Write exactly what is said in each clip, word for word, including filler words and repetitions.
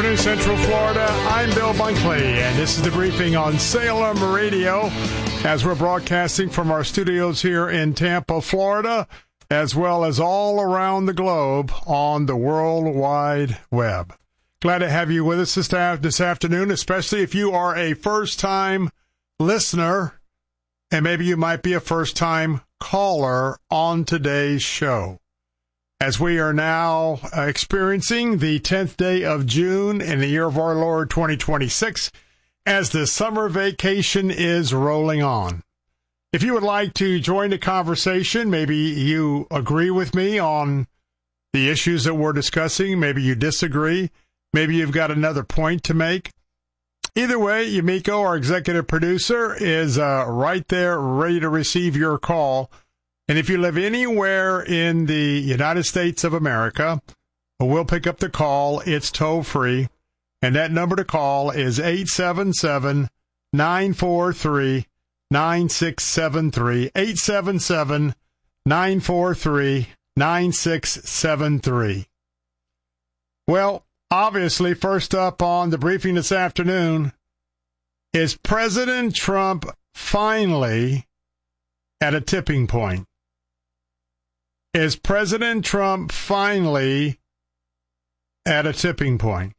afternoon, Central Florida. I'm Bill Bunkley, and this is the briefing on Salem Radio as we're broadcasting from our studios here in Tampa, Florida, as well as all around the globe on the World Wide Web. Glad to have you with us this, this afternoon, especially if you are a first-time listener, and maybe you might be a first-time caller on today's show. As we are now uh, experiencing the tenth day of June in the year of our Lord twenty twenty-six, as the summer vacation is rolling on. If you would like to join the conversation, maybe you agree with me on the issues that we're discussing, maybe you disagree, maybe you've got another point to make. Either way, Yumiko, our executive producer, is uh, right there ready to receive your call. And if you live anywhere in the United States of America, we'll pick up the call. It's toll-free. And that number to call is eight seven seven, nine four three, nine six seven three. eight seven seven, nine four three, nine six seven three. Well, obviously, first up on the briefing this afternoon, is President Trump finally at a tipping point? Is President Trump finally at a tipping point?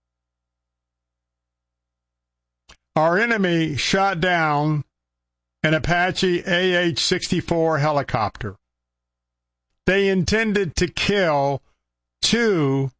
Our enemy shot down an Apache A H sixty-four helicopter. They intended to kill two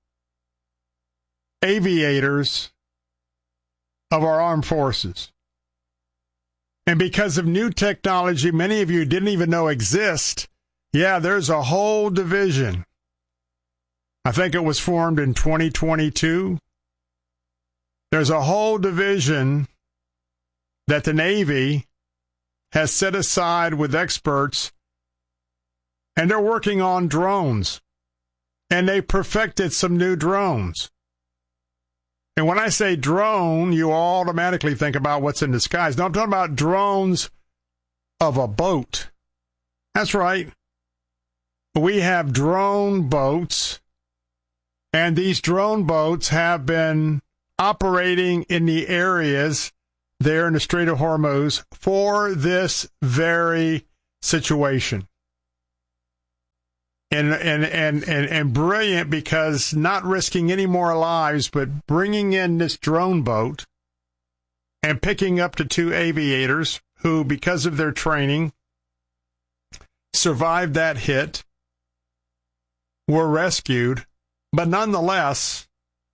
aviators of our armed forces. And because of new technology many of you didn't even know exist, yeah, there's a whole division. I think it was formed in twenty twenty-two. There's a whole division that the Navy has set aside with experts, and they're working on drones. And they perfected some new drones. And when I say drone, you automatically think about what's in the skies. No, I'm talking about drones of a boat. That's right. We have drone boats, and these drone boats have been operating in the areas there in the Strait of Hormuz for this very situation. And, and, and, and, and brilliant, because not risking any more lives, but bringing in this drone boat and picking up the two aviators who, because of their training, survived that hit, were rescued. But nonetheless,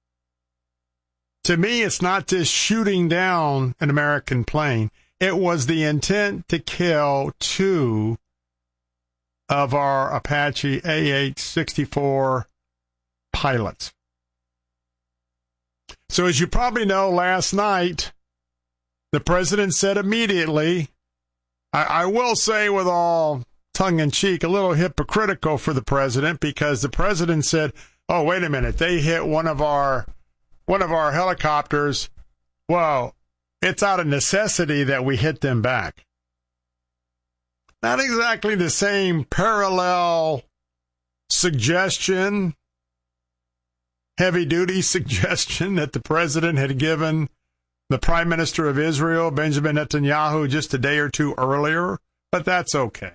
to me, it's not just shooting down an American plane. It was the intent to kill two of our Apache A H sixty-four pilots. So as you probably know, last night, the president said immediately, I, I will say with all tongue-in-cheek, a little hypocritical for the president, because the president said, oh, wait a minute, they hit one of our one of our helicopters. Well, it's out of necessity that we hit them back. Not exactly the same parallel suggestion, heavy-duty suggestion that the president had given the Prime Minister of Israel, Benjamin Netanyahu, just a day or two earlier, but that's okay.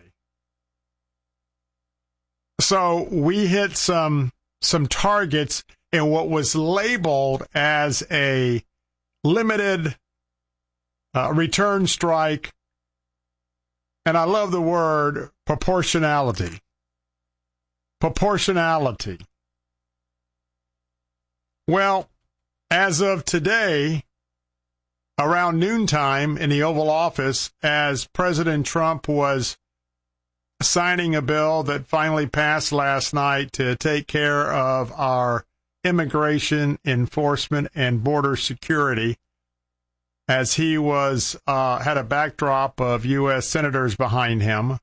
So we hit some some targets in what was labeled as a limited uh, return strike. And I love the word proportionality. Proportionality. Well, as of today, around noontime in the Oval Office, as President Trump was signing a bill that finally passed last night to take care of our immigration enforcement and border security, as he was uh, had a backdrop of U S senators behind him.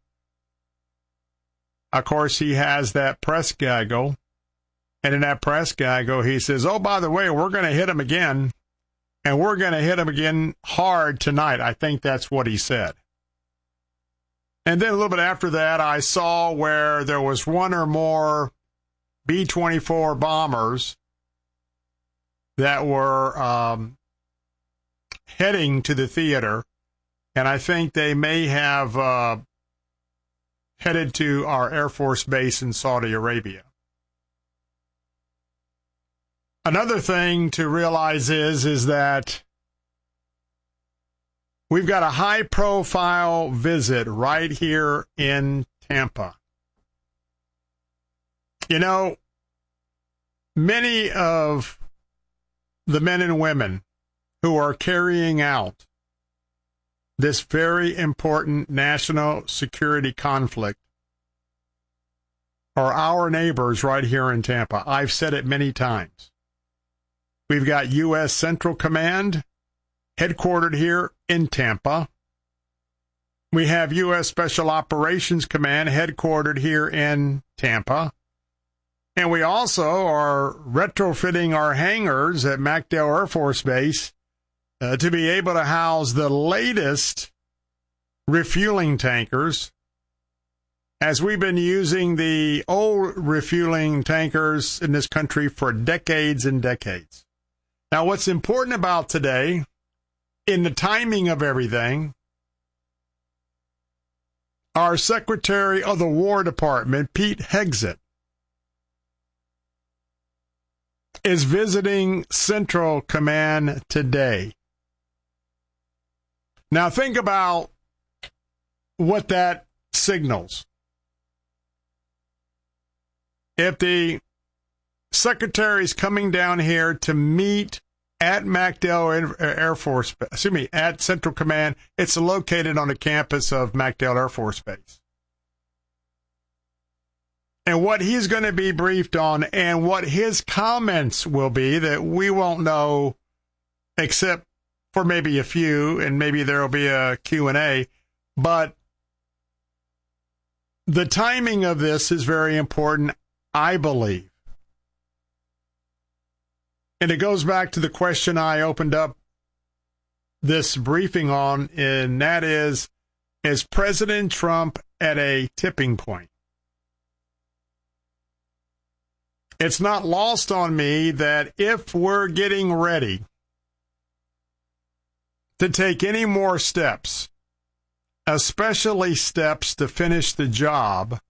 Of course, he has that press gaggle, and in that press gaggle, he says, oh, by the way, we're going to hit him again, and we're going to hit him again hard tonight. I think that's what he said. And then a little bit after that, I saw where there was one or more B twenty-four bombers that were um, heading to the theater, and I think they may have uh, headed to our Air Force base in Saudi Arabia. Another thing to realize is, is that we've got a high-profile visit right here in Tampa. You know, many of the men and women who are carrying out this very important national security conflict are our neighbors right here in Tampa. I've said it many times. We've got U S Central Command headquartered here in Tampa. We have U S Special Operations Command headquartered here in Tampa. And we also are retrofitting our hangars at MacDill Air Force Base uh, to be able to house the latest refueling tankers, as we've been using the old refueling tankers in this country for decades and decades. Now, what's important about today, in the timing of everything, our Secretary of the War Department, Pete Hegseth, is visiting Central Command today. Now, think about what that signals. If the Secretary is coming down here to meet at MacDill Air Force, excuse me, at Central Command, it's located on the campus of MacDill Air Force Base. And what he's going to be briefed on and what his comments will be that we won't know except for maybe a few, and maybe there will be a Q and A. But the timing of this is very important, I believe. And it goes back to the question I opened up this briefing on, and that is, is President Trump at a tipping point? It's not lost on me that if we're getting ready to take any more steps, especially steps to finish the job